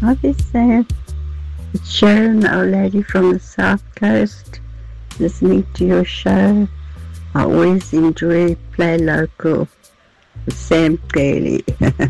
Hi, Sam. It's Sharon, the old lady from the South Coast, listening to your show. I always enjoy Play Local with Sam Daly.